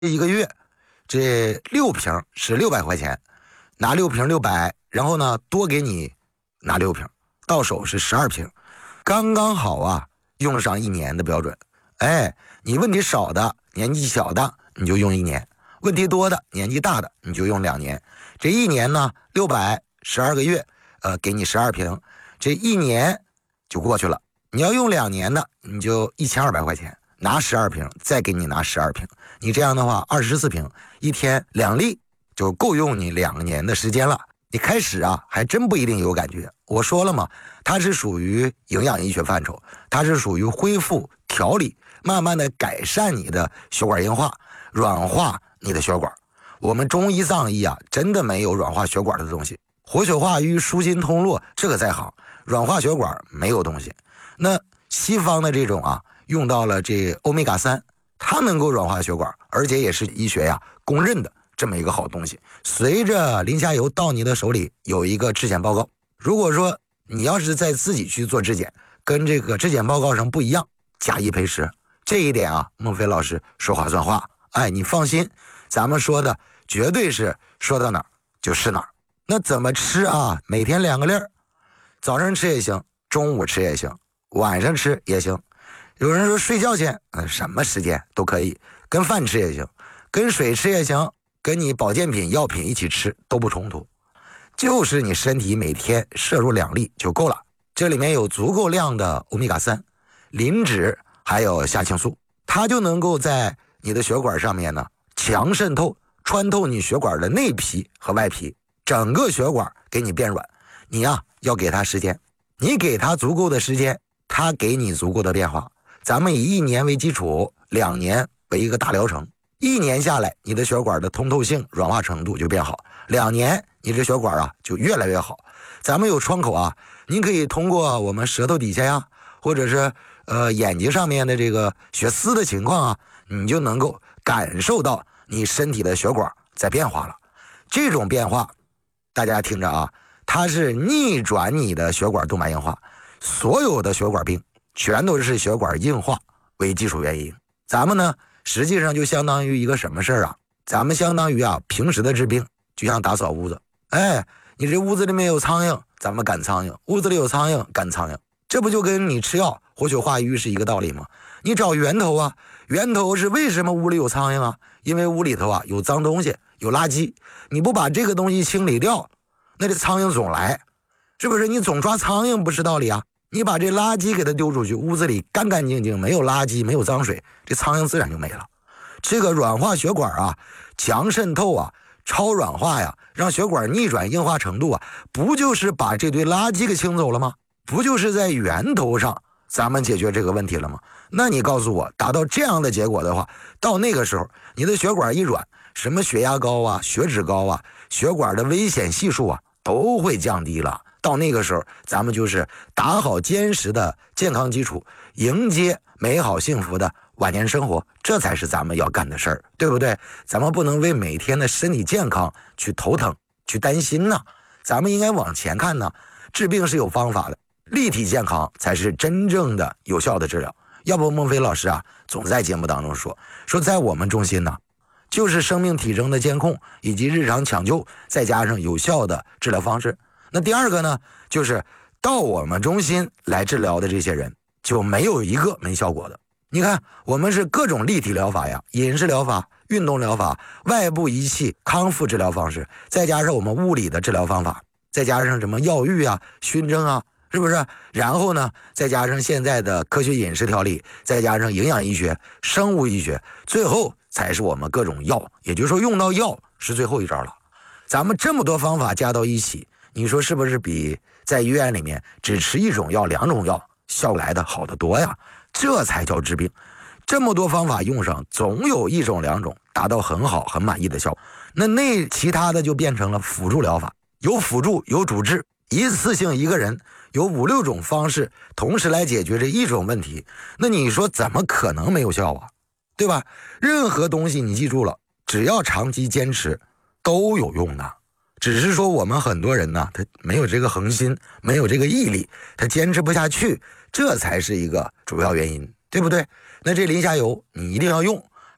一个月这6瓶是600块钱，拿6瓶600，然后呢多给你拿6瓶，到手是12瓶，刚刚好啊，用上1年的标准。你问题少的年纪小的你就用1年，问题多的年纪大的你就用2年。这1年呢600，12个月，给你12瓶，这1年就过去了。你要用2年的，你就1200块钱，拿12瓶，再给你拿12瓶，你这样的话24瓶，一天2粒就够用你2年的时间了。你开始啊还真不一定有感觉，我说了嘛，它是属于营养医学范畴，它是属于恢复调理，慢慢的改善你的血管硬化，软化你的血管。我们中医藏医啊，真的没有软化血管的东西，活血化瘀舒筋通络这个在行，软化血管没有东西。那西方的这种啊，用到了这欧米伽3，它能够软化血管，而且也是医学呀公认的这么一个好东西。随着磷虾油到你的手里，有一个质检报告，如果说你要是在自己去做质检，跟这个质检报告上不一样，假一赔10，这一点啊，孟非老师说话算话。你放心，咱们说的绝对是说到哪儿就是哪儿。那怎么吃啊？每天2个粒儿，早上吃也行，中午吃也行，晚上吃也行。有人说睡觉前，什么时间都可以，跟饭吃也行，跟水吃也行，跟你保健品药品一起吃都不冲突，就是你身体每天摄入2粒就够了。这里面有足够量的欧米伽3、磷脂还有虾青素，它就能够在你的血管上面呢强渗透，穿透你血管的内皮和外皮，整个血管给你变软。你呀要给它时间，你给它足够的时间，它给你足够的变化。咱们以1年为基础，2年为一个大疗程。1年下来，你的血管的通透性、软化程度就变好；2年，你这血管啊就越来越好。咱们有窗口啊，您可以通过我们舌头底下呀，或者是眼睛上面的这个血丝的情况啊，你就能够感受到你身体的血管在变化了。这种变化，大家听着啊，它是逆转你的血管动脉硬化。所有的血管病全都是血管硬化为基础原因。咱们呢实际上就相当于一个什么事儿啊？咱们相当于啊平时的治病就像打扫屋子，你这屋子里面有苍蝇，咱们赶苍蝇；屋子里有苍蝇，赶苍蝇。这不就跟你吃药活血化瘀是一个道理吗？你找源头啊，源头是为什么屋里有苍蝇啊？因为屋里头啊有脏东西，有垃圾，你不把这个东西清理掉，那这苍蝇总来，是不是？你总抓苍蝇不是道理啊？你把这垃圾给它丢出去，屋子里干干净净，没有垃圾，没有脏水，这苍蝇自然就没了。这个软化血管啊，强渗透啊，超软化呀，让血管逆转硬化程度啊，不就是把这堆垃圾给清走了吗？不就是在源头上咱们解决这个问题了吗？那你告诉我，达到这样的结果的话，到那个时候你的血管一软，什么血压高啊、血脂高啊、血管的危险系数啊都会降低了。到那个时候咱们就是打好坚实的健康基础，迎接美好幸福的晚年生活，这才是咱们要干的事儿，对不对？咱们不能为每天的身体健康去头疼去担心呢，咱们应该往前看呢。治病是有方法的，立体健康才是真正的有效的治疗。要不孟非老师啊总在节目当中说在我们中心呢，就是生命体征的监控以及日常抢救，再加上有效的治疗方式。那第二个呢，就是到我们中心来治疗的这些人就没有一个没效果的。你看我们是各种立体疗法呀，饮食疗法、运动疗法、外部仪器康复治疗方式，再加上我们物理的治疗方法，再加上什么药浴啊、熏蒸啊，是不是？然后呢再加上现在的科学饮食调理，再加上营养医学、生物医学，最后才是我们各种药，也就是说用到药是最后一招了。咱们这么多方法加到一起，你说是不是比在医院里面只吃1种药、2种药效果来的好得多呀？这才叫治病。这么多方法用上，总有1种2种达到很好很满意的效果，那其他的就变成了辅助疗法，有辅助有主治，一次性一个人有5、6种方式同时来解决这1种问题，那你说怎么可能没有效啊？对吧？任何东西你记住了，只要长期坚持都有用的，只是说我们很多人呢，他没有这个恒心，没有这个毅力，他坚持不下去，这才是一个主要原因，对不对？那这磷虾油你一定要用，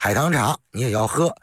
海棠茶你也要喝，